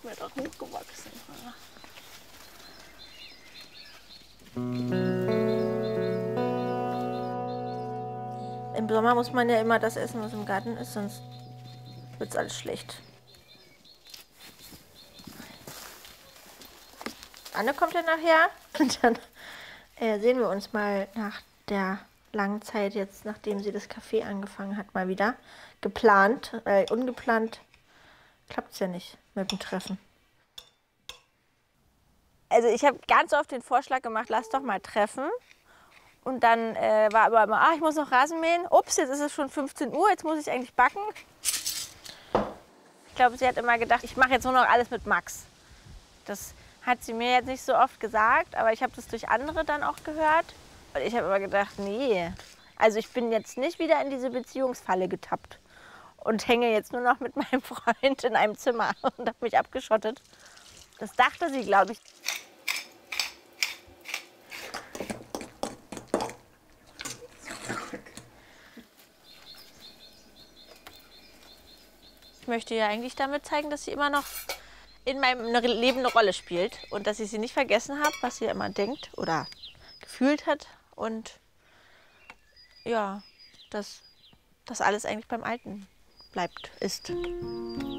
nicht mehr doch hochgewachsen. Im Sommer muss man ja immer das essen, was im Garten ist, sonst wird es alles schlecht. Anne kommt ja nachher und dann sehen wir uns mal nach der langen Zeit jetzt, nachdem sie das Café angefangen hat, mal wieder. Geplant, weil ungeplant klappt es ja nicht mit dem Treffen. Also ich habe ganz oft den Vorschlag gemacht, lass doch mal treffen. Und dann war aber immer, ich muss noch Rasen mähen. Ups, jetzt ist es schon 15 Uhr, jetzt muss ich eigentlich backen. Ich glaube, sie hat immer gedacht, ich mache jetzt nur noch alles mit Max. Das hat sie mir jetzt nicht so oft gesagt, aber ich habe das durch andere dann auch gehört. Und ich habe immer gedacht, nee, also ich bin jetzt nicht wieder in diese Beziehungsfalle getappt und hänge jetzt nur noch mit meinem Freund in einem Zimmer und habe mich abgeschottet. Das dachte sie, glaube ich. Ich möchte ja eigentlich damit zeigen, dass sie immer noch in meinem Leben eine Rolle spielt und dass ich sie nicht vergessen habe, was sie immer denkt oder gefühlt hat und ja, dass das alles eigentlich beim Alten bleibt, ist.